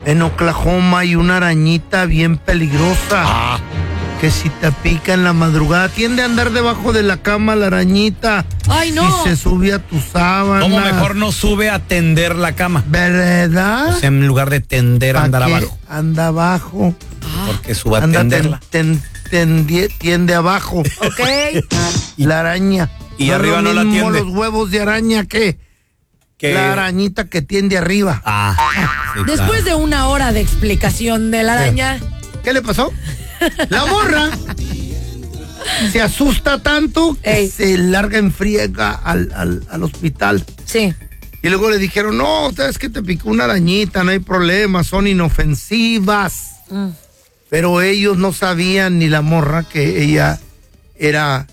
En Oklahoma hay una arañita bien peligrosa. Que si te pica en la madrugada, tiende a andar debajo de la cama la arañita. ¡Ay, no! Y se sube a tu sábana. ¿Cómo mejor no sube a tender la cama? ¿Verdad? O sea, en lugar de tender, andar abajo. Anda abajo. Porque suba a Anda, tenderla. tiende abajo. Ok. La araña. Y arriba es lo no la mismo tiende. los huevos de araña que la arañita que tiende arriba. Sí, Después de una hora de explicación de la araña. ¿Qué le pasó? La morra se asusta tanto que se larga en friega al hospital. Sí. Y luego le dijeron, no, es que te picó una arañita, no hay problema, son inofensivas. Pero ellos no sabían, ni la morra, que ella era,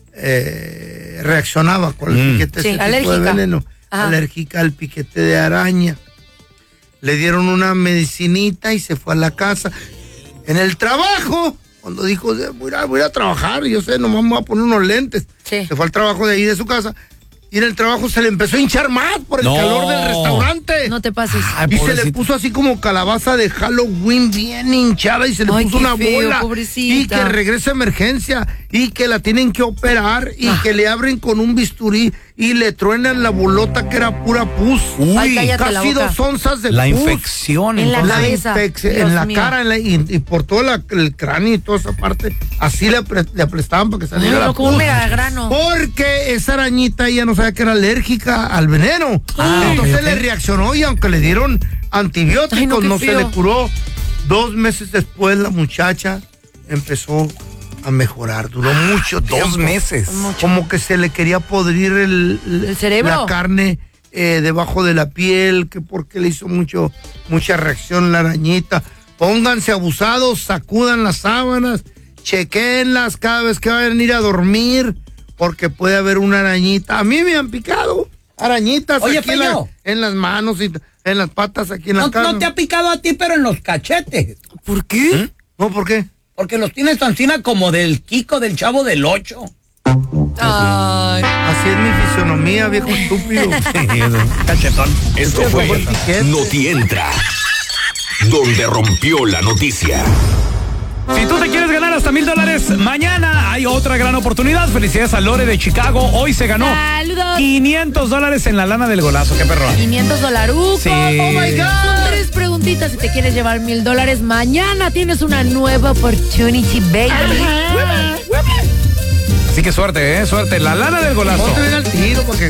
reaccionaba con el piquete Sí, ese tipo alérgica. de veneno. Ajá. Alérgica al piquete de araña. Le dieron una medicinita y se fue a la casa. En el trabajo, cuando dijo, voy a ir a trabajar, yo sé, nomás me voy a poner unos lentes. Sí. Se fue al trabajo de ahí de su casa. Y en el trabajo se le empezó a hinchar más por el calor del restaurante. No te pases. Y se le puso así como calabaza de Halloween bien hinchada y se le puso qué una feo, bola. pobrecita. Y que regrese a emergencia y que la tienen que operar y que le abren con un bisturí y le truenan la bolota que era pura pus. Ay, cállate la casi boca. 2 onzas de La pus. infección. En la entonces. cabeza. En la Dios cara y por todo el cráneo y toda esa parte. Así le aplastaban para que saliera No, la como un pus. megagrano. Porque esa arañita ella no sabía que era alérgica al veneno. Entonces le reaccionó y aunque le dieron antibióticos, Ay, no, qué no se feo. le curó. 2 meses después la muchacha empezó a mejorar. Duró mucho tiempo. 2 meses. Como que se le quería podrir ¿El cerebro? la carne debajo de la piel, que porque le hizo mucha reacción la arañita. Pónganse abusados, sacudan las sábanas, chequenlas cada vez que vayan a ir a dormir, porque puede haber una arañita. A mí me han picado arañitas. Oye, aquí Feyo. en las manos y en las patas, aquí en la cara. No te ha picado a ti, pero en los cachetes. ¿Por qué? No, ¿por qué? Porque los tienes tancina como del Kiko del Chavo del 8. Ay. Así es mi fisonomía, viejo estúpido. Cachetón. Esto fue Notientra, donde rompió la noticia. Si tú te quieres ganar hasta $1,000, mañana hay otra gran oportunidad. Felicidades a Lore de Chicago. Hoy se ganó ¡Saludos! $500 en la lana del golazo. Qué perro. $500. Sí. Oh my God. Son 3 preguntitas. Si te quieres llevar $1,000, mañana tienes una nueva opportunity, baby. Así que suerte, suerte. La lana del golazo. Ponte bien al tiro, porque